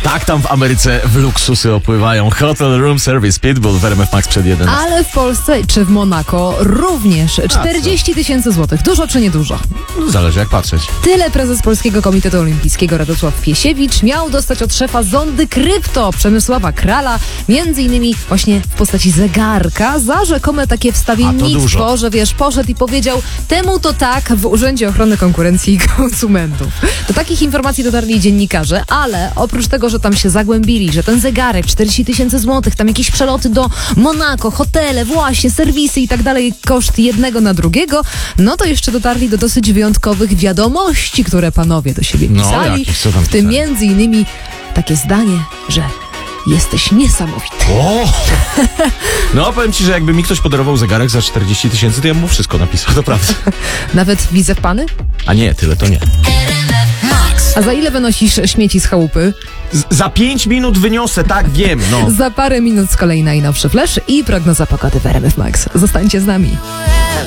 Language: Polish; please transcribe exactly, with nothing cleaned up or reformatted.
Tak tam w Ameryce w luksusy opływają. Hotel Room Service, Pitbull w R M F Max przed jeden. Ale w Polsce czy w Monako również czterdzieści tysięcy złotych. Dużo czy niedużo? No, zależy jak patrzeć. Tyle prezes Polskiego Komitetu Olimpijskiego Radosław Piesiewicz miał dostać od szefa Zondy Krypto Przemysława Krala, między innymi właśnie w postaci zegarka za rzekome takie wstawiennictwo, że wiesz, poszedł i powiedział temu to tak w Urzędzie Ochrony Konkurencji i Konsumentów. Do takich informacji dotarli dziennikarze, ale oprócz tego, że tam się zagłębili, że ten zegarek czterdzieści tysięcy złotych, tam jakieś przeloty do Monako, hotele, właśnie, serwisy i tak dalej, koszt jednego na drugiego, no to jeszcze dotarli do dosyć wyjątkowych wiadomości, które panowie do siebie No, pisali. jakich, co tam w tym pisali? między innymi takie zdanie, że jesteś niesamowity. O! No, powiem ci, że jakby mi ktoś podarował zegarek za czterdzieści tysięcy, to ja mu wszystko napisał, to prawda. Nawet widzę pany? A nie, tyle to nie. A za ile wynosisz śmieci z chałupy? Z- za pięć minut wyniosę, tak, wiem, no. Za parę minut z kolei najnowszy flash i prognoza pogody w R M F Max. Zostańcie z nami.